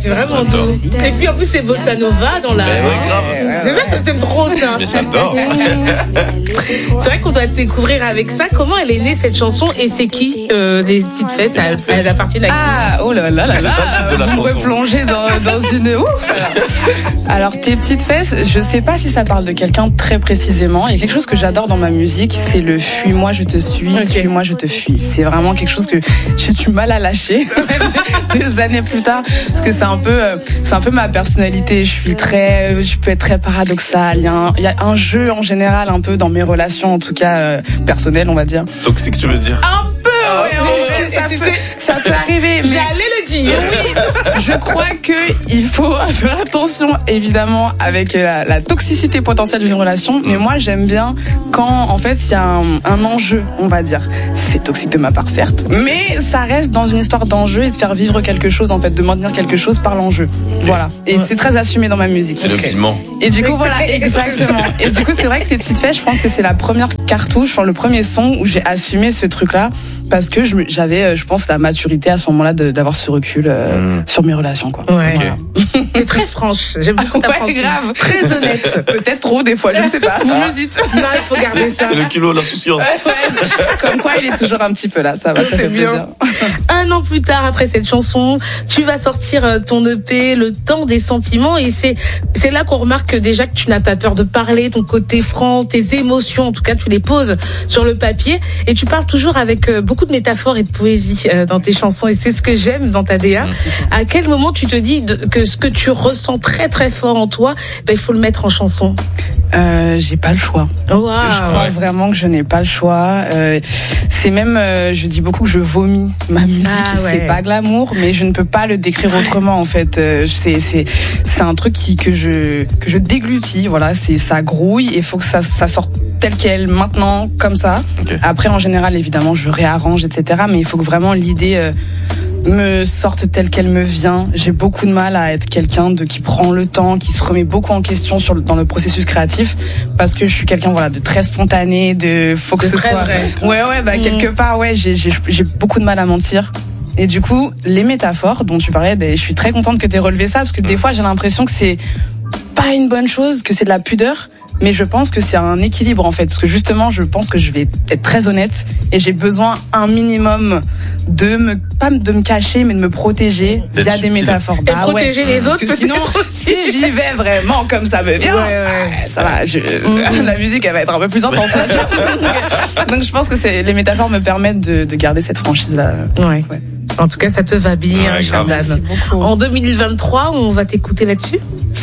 c'est vraiment doux. Et puis en plus, c'est bossa nova dans la. C'est ça, t'aimes trop ça. Mais j'adore. C'est vrai qu'on doit te découvrir avec ça. Comment elle est née cette chanson et c'est qui les petites fesses? Elles appartiennent à qui? Ah, oh là là là C'est là. ça le titre de la Vous me chanson. replongez dans une ouf. Alors, tes petites fesses, je sais pas si ça parle de quelqu'un très précisément. Il y a quelque chose que j'adore dans ma musique, c'est le fuis-moi, je te suis, suis-moi, je te fuis. C'est vraiment quelque chose que j'ai du mal à lâcher des années plus tard, parce que c'est un peu ma personnalité. Je peux être très paradoxale. Il y a un jeu en général un peu dans mes relations, en tout cas personnelles, on va dire. Toxique, tu veux dire? Un peu, ouais, ça peut arriver. Mais J'allais le dire. oui, je crois que il faut faire attention, évidemment, avec la toxicité potentielle d'une relation. Mais moi, j'aime bien quand, en fait, il y a un enjeu, on va dire. C'est toxique de ma part, certes, mais ça reste dans une histoire d'enjeu et de faire vivre quelque chose, en fait, de maintenir quelque chose par l'enjeu. Voilà. Et c'est très assumé dans ma musique. C'est le piment. Et du coup, voilà, exactement. Et du coup, c'est vrai que Tes petites fesses, je pense que c'est la première cartouche, enfin, le premier son où j'ai assumé ce truc-là, parce que j'avais, je pense, la maturité à ce moment-là d'avoir ce recul sur mes relations, quoi. Ouais. Voilà. T'es très franche. J'aime beaucoup ta franchise. Grave. Très honnête. Peut-être trop, des fois, je ne sais pas. Vous me le dites. Non, il faut garder ça. C'est le culot, l'insouciance. Ouais. Comme quoi, il est toujours un petit peu là. Ça va, ça fait plaisir. Un an plus tard, après cette chanson, tu vas sortir ton EP, Le Temps des sentiments, et c'est là qu'on remarque déjà que tu n'as pas peur de parler, ton côté franc, tes émotions, en tout cas, tu les poses sur le papier, et tu parles toujours avec beaucoup de métaphores et de poésie dans tes chansons, et c'est ce que j'aime dans ta DA. À quel moment tu te dis que ce que tu ressens très très fort en toi, il faut le mettre en chanson? J'ai pas le choix. Wow. Je crois vraiment que je n'ai pas le choix. C'est même, je dis beaucoup que je vomis ma musique. C'est pas glamour, mais je ne peux pas le décrire autrement, en fait. C'est un truc que je déglutis. Voilà, ça grouille et il faut que ça sorte tel quel maintenant, comme ça. Okay. Après, en général, évidemment, je réarrange, etc. Mais il faut que vraiment l'idée me sorte telle qu'elle me vient. J'ai beaucoup de mal à être quelqu'un qui prend le temps, qui se remet beaucoup en question dans le processus créatif, parce que je suis quelqu'un, voilà, de très spontané, faut que ce soit vrai. Ouais, quelque part, ouais, j'ai beaucoup de mal à mentir. Et du coup, les métaphores dont tu parlais, je suis très contente que tu aies relevé ça, parce que des fois, j'ai l'impression que c'est pas une bonne chose, que c'est de la pudeur. Mais je pense que c'est un équilibre, en fait, parce que justement, je pense que je vais être très honnête et j'ai besoin un minimum pas de me cacher, mais de me protéger via des métaphors. Et protéger les autres, parce que sinon, si j'y vais vraiment comme ça me vient, ça va, la musique, elle va être un peu plus intense. Donc je pense que les métaphores me permettent de garder cette franchise-là. Ouais. En tout cas, ça te va bien, Shadlan. Merci beaucoup. En 2023, on va t'écouter là-dessus?